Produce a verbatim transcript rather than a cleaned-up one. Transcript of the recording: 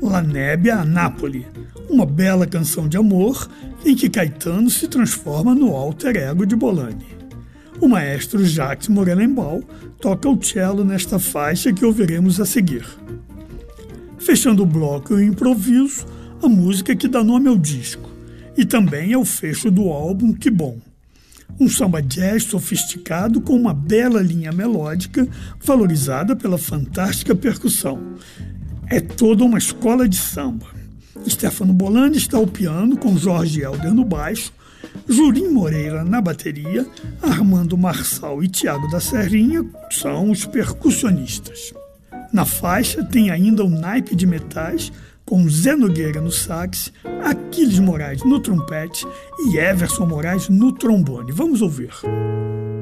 La Nebbia a Napoli, uma bela canção de amor em que Caetano se transforma no alter ego de Bolanho. O maestro Jacques Morelenbaum toca o cello nesta faixa que ouviremos a seguir. Fechando o bloco e o improviso, a música que dá nome ao disco, e também é o fecho do álbum Que Bom. Um samba jazz sofisticado com uma bela linha melódica valorizada pela fantástica percussão. É toda uma escola de samba. Stefano Bollani está ao piano com Jorge Helder no baixo, Jurim Moreira na bateria, Armando Marçal e Tiago da Serrinha são os percussionistas. Na faixa tem ainda um naipe de metais com Zé Nogueira no sax, Aquiles Moraes no trompete e Everson Moraes no trombone. Vamos ouvir.